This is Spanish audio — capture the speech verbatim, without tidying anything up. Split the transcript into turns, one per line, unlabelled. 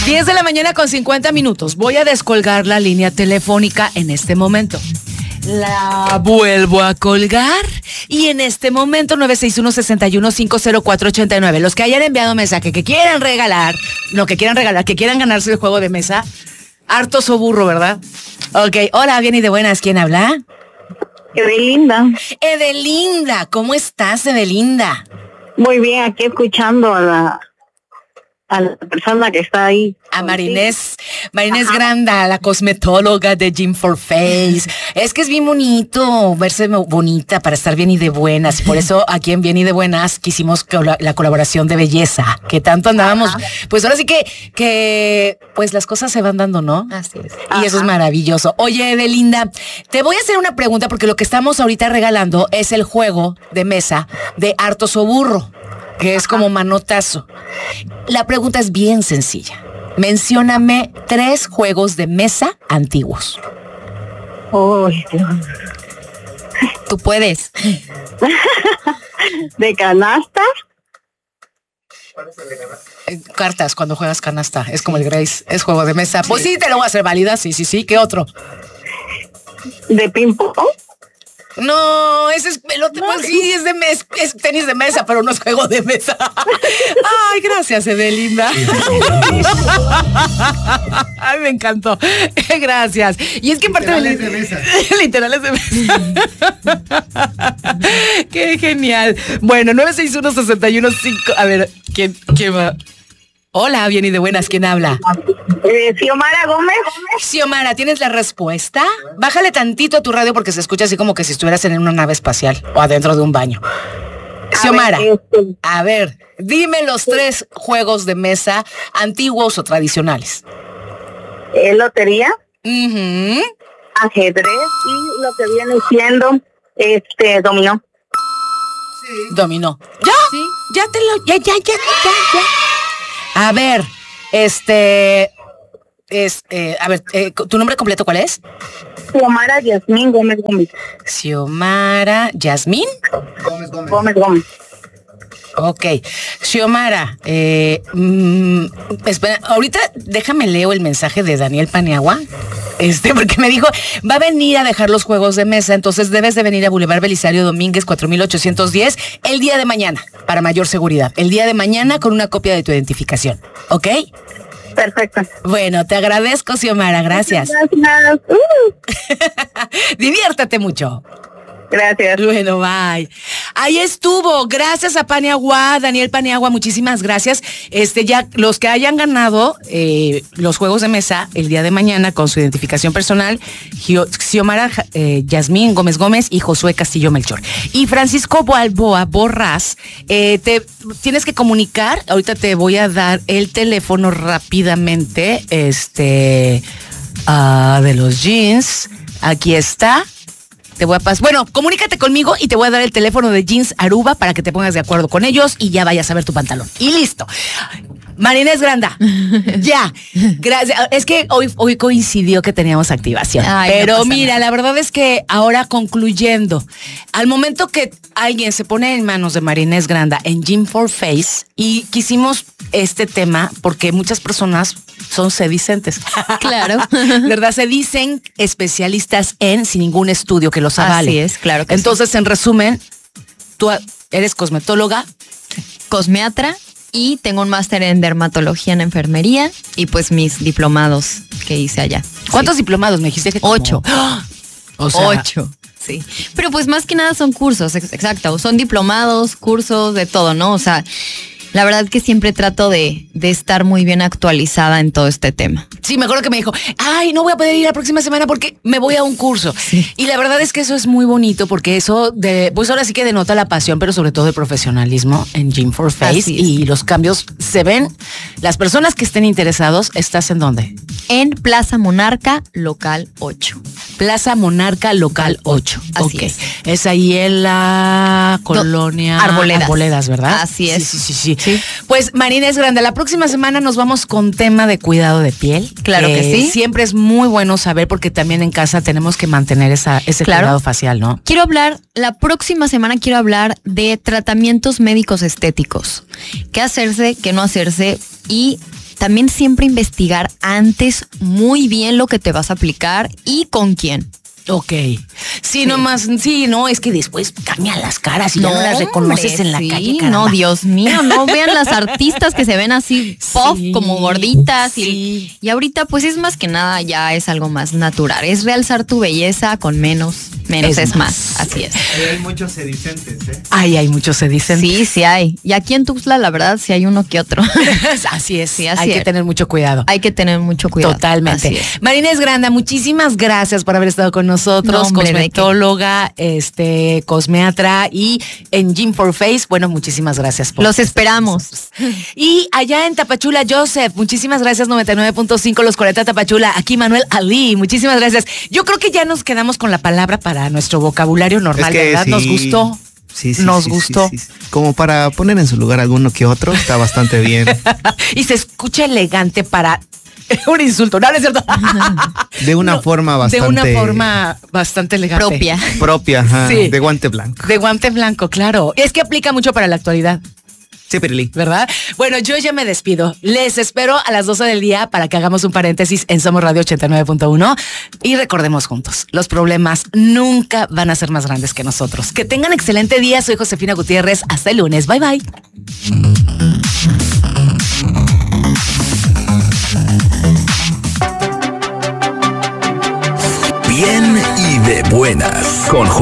diez de la mañana con cincuenta minutos. Voy a descolgar la línea telefónica en este momento. La vuelvo a colgar y en este momento nueve seis uno, seis uno, cinco cero cuatro ocho nueve. Los que hayan enviado mensaje, que quieran regalar, no, que quieran regalar, que quieran ganarse el juego de mesa, hartos o burro, ¿verdad? Ok, hola, bien y de buenas, ¿quién habla?
Edelinda.
Edelinda, ¿cómo estás, Edelinda?
Muy bien, aquí escuchando a la, a la persona que está ahí.
A Marinés, Marinés Ajá. Granda, la cosmetóloga de Gym for Face. Es que es bien bonito verse bonita para estar bien y de buenas. Por eso aquí en Bien y de Buenas quisimos la colaboración de belleza, que tanto andábamos. Ajá. Pues ahora sí que, que pues las cosas se van dando, ¿no?
Así es.
Y Ajá. eso es maravilloso. Oye, Edelinda, te voy a hacer una pregunta porque lo que estamos ahorita regalando es el juego de mesa de Hartos o Burro, que es como manotazo. La pregunta es bien sencilla. Mencióname tres juegos de mesa antiguos.
Oh, Dios.
Tú puedes.
¿De canasta?
Eh, cartas, cuando juegas canasta. Es como el Grace, es juego de mesa. Pues sí, te lo voy a hacer válida, sí, sí, sí. ¿Qué otro?
¿De ping-pong?
No, ese es pelote, pues sí, es de mes, es tenis de mesa, pero no es juego de mesa. Ay, gracias, Edelinda. Ay, me encantó. Gracias. Y es que parte de,
de mesa.
Literales de mesa. Qué genial. Bueno, nueve seis uno, seis uno cinco. A ver, ¿quién, quién va? Hola, bien y de buenas, ¿quién habla?
Eh, Xiomara Gómez.
Xiomara, ¿tienes la respuesta? Bájale tantito a tu radio porque se escucha así como que si estuvieras en una nave espacial o adentro de un baño. Xiomara, a ver, este... a ver, dime los tres juegos de mesa antiguos o tradicionales.
Eh, lotería,
uh-huh.
ajedrez y lo que viene siendo este dominó.
Sí. Dominó. ¿Ya? Sí. Ya te lo... Ya, ya, ya, ya, ya. A ver, este... Es, eh, a ver, eh, ¿tu nombre completo cuál es?
Xiomara Yasmín Gómez Gómez.
Xiomara Yasmín
Gómez Gómez. Gómez Gómez.
Ok. Xiomara, eh, mmm, espera, ahorita déjame leo el mensaje de Daniel Paniagua, este, porque me dijo, va a venir a dejar los juegos de mesa, entonces debes de venir a Boulevard Belisario Domínguez cuatro mil ochocientos diez el día de mañana, para mayor seguridad. El día de mañana con una copia de tu identificación, ¿ok?
Perfecto.
Bueno, te agradezco, Xiomara, gracias.
Gracias. Uh.
Diviértate mucho.
Gracias.
Bueno, bye. Ahí estuvo. Gracias a Paniagua, Daniel Paniagua, muchísimas gracias. Este, ya los que hayan ganado eh, los juegos de mesa el día de mañana con su identificación personal, Xiomara eh, Yasmín Gómez Gómez y Josué Castillo Melchor. Y Francisco Balboa Borrás, eh, te tienes que comunicar. Ahorita te voy a dar el teléfono rápidamente. Este uh, de los jeans. Aquí está. Te voy a pasar. Bueno, comunícate conmigo y te voy a dar el teléfono de Jeans Aruba para que te pongas de acuerdo con ellos y ya vayas a ver tu pantalón. Y listo. Marinés Granda. Ya. Gracias. Es que hoy, hoy coincidió que teníamos activación. Ay, pero no mira, nada. La verdad es que ahora concluyendo, al momento que alguien se pone en manos de Marinés Granda en Gym for Face, y quisimos este tema porque muchas personas son sedicentes.
Claro.
¿Verdad? Se dicen especialistas en sin ningún estudio que los avale.
Así es, claro que
Entonces,
sí.
En resumen, tú eres cosmetóloga.
Cosmeatra. Y tengo un máster en dermatología en enfermería y pues mis diplomados que hice allá.
¿Cuántos sí. diplomados me dijiste que como...
Ocho.
¡Oh! O sea...
Ocho. Sí. Pero pues más que nada son cursos, exacto. Son diplomados, cursos, de todo, ¿no? O sea, la verdad que siempre trato de, de estar muy bien actualizada en todo este tema.
Sí, me acuerdo que me dijo, ay, no voy a poder ir la próxima semana porque me voy a un curso. Sí. Y la verdad es que eso es muy bonito porque eso, de, pues ahora sí que denota la pasión, pero sobre todo el profesionalismo en Gym for Face. Y los cambios se ven. Las personas que estén interesados, ¿estás en dónde?
En Plaza Monarca, local ocho.
Plaza Monarca, local ocho.
Así
okay.
es.
Es ahí en la colonia
Arboledas.
Arboledas, ¿verdad?
Así es.
Sí, sí, sí, sí. sí. Pues Marinés Granda, la próxima semana nos vamos con tema de cuidado de piel.
Claro que, que sí.
Siempre es muy bueno saber porque también en casa tenemos que mantener esa, ese claro. cuidado facial, ¿no?
Quiero hablar, la próxima semana quiero hablar de tratamientos médicos estéticos. ¿Qué hacerse, qué no hacerse? Y también siempre investigar antes muy bien lo que te vas a aplicar y con quién.
Ok. Sí, sí, nomás, sí, no, es que después cambian las caras y no, ya no las reconoces
hombre,
en la
sí,
calle, caramba.
No, Dios mío, no vean las artistas que se ven así pop,
Sí,
como gorditas.
sí.
Y, y ahorita pues es más que nada ya es algo más natural. Es realzar tu belleza con menos, menos es,
Es
es más.
más.
Así es.
Hay muchos sedicentes, ¿eh?
Ay, hay muchos se dicen.
Sí, sí hay. Y aquí en Tuxtla, la verdad, sí hay uno que otro.
Así es,
Sí, así
hay que
es.
tener mucho cuidado.
Hay que tener mucho cuidado.
Totalmente.
Así es.
Marina Esgranda, muchísimas gracias por haber estado con nosotros.
No, hombre, ¿de qué?
Cosmetóloga, este, cosmeatra y en Gym for Face. Bueno, muchísimas gracias. Por
Los
estar
esperamos.
con nosotros. Y allá en Tapachula, Joseph, muchísimas gracias. noventa y nueve punto cinco, Los cuarenta Tapachula. Aquí Manuel Ali, muchísimas gracias. Yo creo que ya nos quedamos con la palabra para nuestro vocabulario normal,
Es que
¿verdad?
sí.
Nos gustó.
Sí, sí,
Nos
sí,
gustó.
sí, sí, sí. Como para poner en su lugar alguno que otro, está bastante bien.
Y se escucha elegante para un insulto, ¿no? ¿No es cierto?
De una
No,
forma bastante...
De una forma bastante elegante.
Propia.
propia, ajá,
Sí.
de guante blanco.
De guante blanco, claro. Es que aplica mucho para la actualidad,
Sí, Pirili.
¿verdad? Bueno, yo ya me despido. Les espero a las doce del día para que hagamos un paréntesis en Somos Radio ochenta y nueve punto uno y recordemos juntos, los problemas nunca van a ser más grandes que nosotros. Que tengan excelente día. Soy Josefina Gutiérrez. Hasta el lunes. Bye, bye.
Bien y de buenas con